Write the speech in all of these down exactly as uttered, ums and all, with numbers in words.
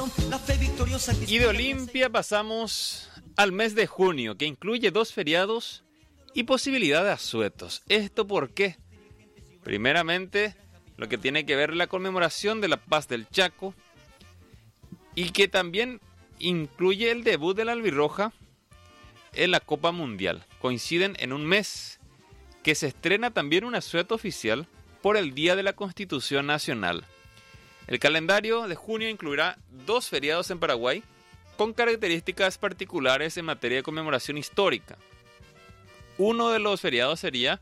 Y de Olimpia pasamos al mes de junio, que incluye dos feriados y posibilidad de asuetos. ¿Esto por qué? Primeramente, lo que tiene que ver la conmemoración de la paz del Chaco y que también incluye el debut de la albirroja en la Copa Mundial. Coinciden en un mes que se estrena también un asueto oficial por el Día de la Constitución Nacional. El calendario de junio incluirá dos feriados en Paraguay con características particulares en materia de conmemoración histórica. Uno de los feriados sería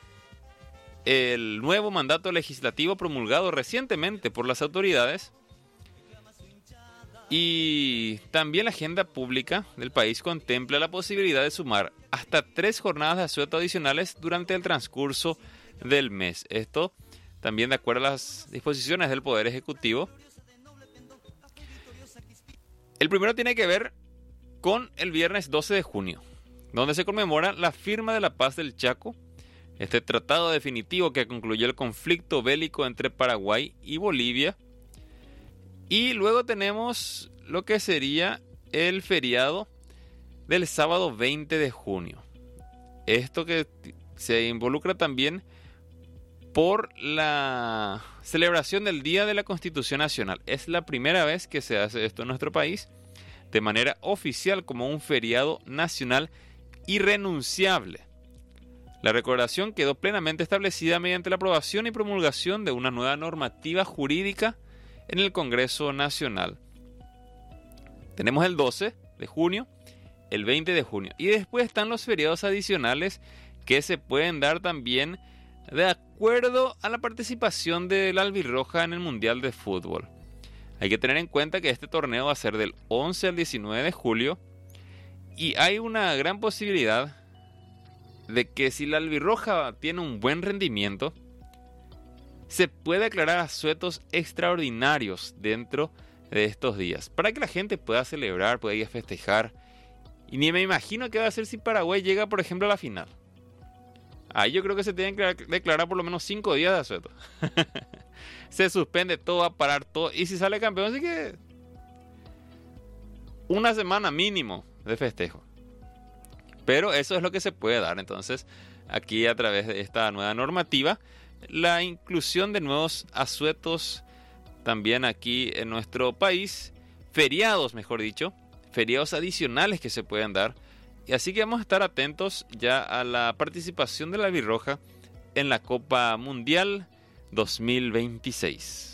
el nuevo mandato legislativo promulgado recientemente por las autoridades, y también la agenda pública del país contempla la posibilidad de sumar hasta tres jornadas de asueto adicionales durante el transcurso del mes. Esto también de acuerdo a las disposiciones del Poder Ejecutivo. El primero tiene que ver con el viernes doce de junio, donde se conmemora la firma de la paz del Chaco, este tratado definitivo que concluyó el conflicto bélico entre Paraguay y Bolivia. Y luego tenemos lo que sería el feriado del sábado veinte de junio. Esto que se involucra también por la celebración del Día de la Constitución Nacional. Es la primera vez que se hace esto en nuestro país de manera oficial como un feriado nacional irrenunciable. La recordación quedó plenamente establecida mediante la aprobación y promulgación de una nueva normativa jurídica en el Congreso Nacional. Tenemos el doce de junio, el veinte de junio, y después están los feriados adicionales que se pueden dar también de acuerdo a la participación de la albirroja en el Mundial de Fútbol. Hay que tener en cuenta que este torneo va a ser del once al diecinueve de julio y hay una gran posibilidad de que si la albirroja tiene un buen rendimiento, se puede declarar asuetos extraordinarios dentro de estos días, para que la gente pueda celebrar, pueda ir a festejar. Y ni me imagino qué va a hacer si Paraguay llega, por ejemplo, a la final. Ahí yo creo que se tienen que declarar por lo menos cinco días de asueto. Se suspende todo, va a parar todo. Y si sale campeón, así que una semana mínimo de festejo. Pero eso es lo que se puede dar. Entonces, aquí a través de esta nueva normativa, la inclusión de nuevos asuetos también aquí en nuestro país, feriados mejor dicho, feriados adicionales que se pueden dar. Y así que vamos a estar atentos ya a la participación de la albirroja en la Copa Mundial dos mil veintiséis.